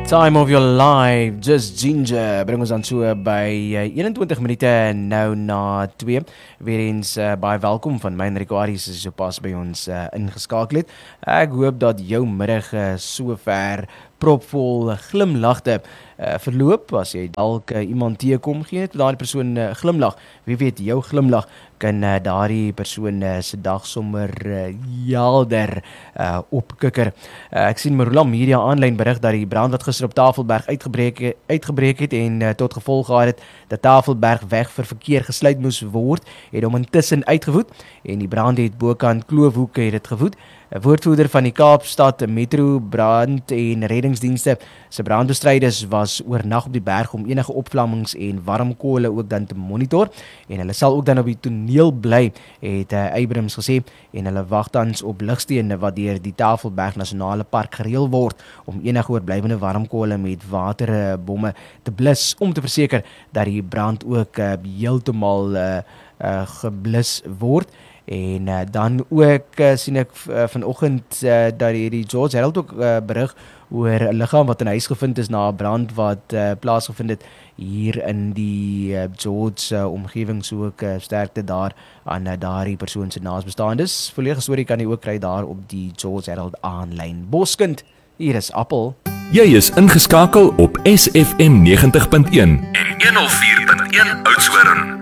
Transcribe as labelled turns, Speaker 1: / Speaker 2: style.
Speaker 1: Time of your life, Just Ginger, bring ons aan so by 21 minute nou na 2. Weer eens baie welkom van my Enrico Aries is so pas by ons ingeskakel het. Ek hoop dat jou middag so ver propvol glimlagte verloop. As jy dalk iemand teekom, gee net daardie persoon glimlag. Wie weet, jou glimlag kan daardie persoon se dag sommer helder opkikker. Ek sien Marula Media aanlyn berig dat die brand wat gister op Tafelberg uitgebreek het en tot gevolg gehad het dat Tafelberg weg vir verkeer gesluit moes word, het hom intussen uitgewoed en die brand het bokant Kloofhoek het dit gewoed. 'n Woordvoerder van die Kaapstad Metro Brand en Reddingsdienste se brandbestryders was oornag op die berg om enige opvlammings en warmkole ook dan te monitor en hulle sal ook dan op die toneel bly, het Abrams gesê, en hulle wag tans op ligstene wat deur die Tafelberg Nasionale Park gereël word om enige oorblywende warmkole met waterbomme te blus om te verseker dat die brand ook heeltemal geblus word. En dan ook sien ek vanoggend dat die George Herald ook berig oor 'n liggaam wat in huis gevind is na 'n brand wat plaasgevind het hier in die George omgewing, so ook sterkte daar aan daardie persoon se naasbestaandes. Volledige storie kan jy ook kry daar op die George Herald aanlyn. Boskind, hier is Appel.
Speaker 2: Jy is ingeskakel op SFM 90.1 en 104.1 Oudtshoorn.